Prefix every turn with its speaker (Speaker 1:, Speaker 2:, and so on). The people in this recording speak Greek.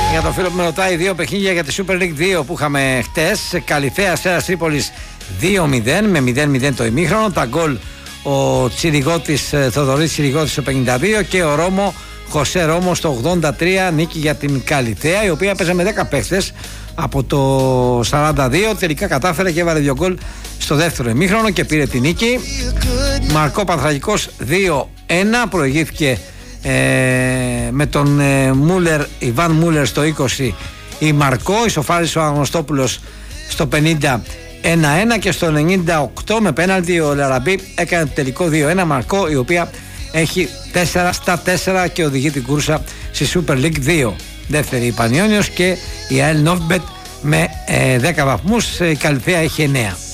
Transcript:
Speaker 1: Για το φίλο που με ρωτάει, 2 παιχνίδια για τη Super League 2 που είχαμε χτες. Καλυθέα Αστέρας Τρίπολης 2-0 με 0-0 το ημίχρονο. Τα γκολ ο Τσιριγώτης, Θοδωρής Τσιριγώτης στο 52 και ο Ρώμο, Χωσέ Ρώμο στο 83, νίκη για την Καλυθέα, η οποία έπαιζε με 10 παίχτες από το 42. Τελικά κατάφερε και έβαλε 2 γκολ στο δεύτερο ημίχρονο και πήρε τη νίκη. Μαρκό Πανθρακικός 2-1, προηγήθηκε με τον Ιβάν Μούλερ στο 20 η Μαρκό, ισοφάρισε ο Αγνωστόπουλος στο 50 1-1 και στο 98 με πέναλτι ο Λαραμπή έκανε το τελικό 2-1. Μαρκό, η οποία έχει 4-4 και οδηγεί την κούρσα στη Super League 2. Δεύτερη η Πανιόνιος και η ΑΕΛ Νόβμπετ με 10 βαθμούς. Η Καλυθέα έχει 9.